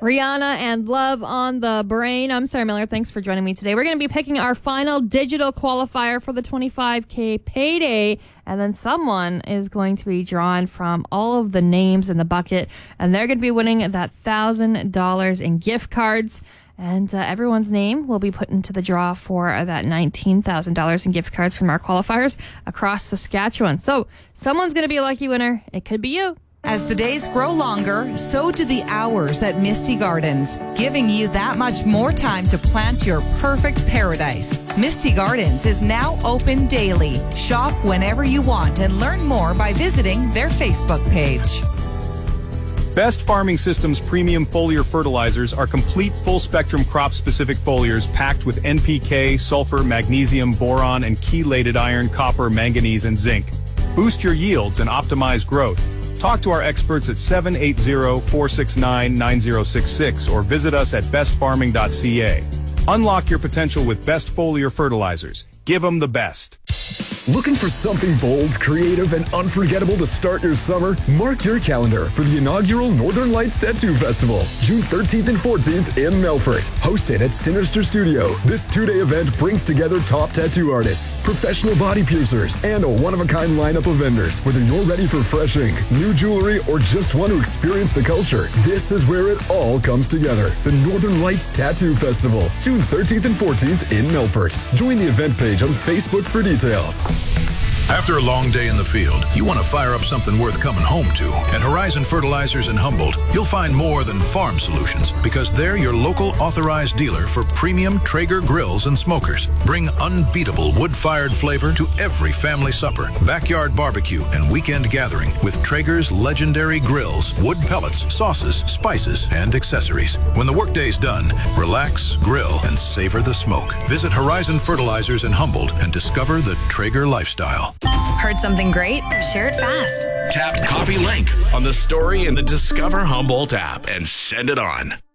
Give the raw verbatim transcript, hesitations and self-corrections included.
Rihanna and Love on the Brain. I'm Sarah Miller. Thanks for joining me today. We're going to be picking our final digital qualifier for the twenty-five K payday. And then someone is going to be drawn from all of the names in the bucket. And they're going to be winning that one thousand dollars in gift cards. And uh, everyone's name will be put into the draw for that nineteen thousand dollars in gift cards from our qualifiers across Saskatchewan. So someone's going to be a lucky winner. It could be you. As the days grow longer, so do the hours at Misty Gardens, giving you that much more time to plant your perfect paradise. Misty Gardens is now open daily. Shop whenever you want and learn more by visiting their Facebook page. Best Farming Systems premium foliar fertilizers are complete full-spectrum crop-specific foliars packed with N P K, sulfur, magnesium, boron, and chelated iron, copper, manganese, and zinc. Boost your yields and optimize growth. Talk to our experts at seven eight zero, four six nine, nine zero six six or visit us at best farming dot c a. Unlock your potential with Best Foliar Fertilizers. Give them the best. Looking for something bold, creative, and unforgettable to start your summer? Mark your calendar for the inaugural Northern Lights Tattoo Festival, June thirteenth and fourteenth in Melfort. Hosted at Sinister Studio, this two-day event brings together top tattoo artists, professional body piercers, and a one-of-a-kind lineup of vendors. Whether you're ready for fresh ink, new jewelry, or just want to experience the culture, this is where it all comes together. The Northern Lights Tattoo Festival, June thirteenth and fourteenth in Melfort. Join the event page on Facebook for details. After a long day in the field, you want to fire up something worth coming home to. At Horizon Fertilizers in Humboldt, you'll find more than farm solutions because they're your local authorized dealer for premium Traeger grills and smokers. Bring unbeatable wood-fired flavor to every family supper, backyard barbecue, and weekend gathering with Traeger's legendary grills, wood pellets, sauces, spices, and accessories. When the workday's done, relax, grill, and savor the smoke. Visit Horizon Fertilizers in Humboldt and discover the Traeger lifestyle. Heard something great? Share it fast. Tap copy link on the story in the Discover Humboldt app and send it on.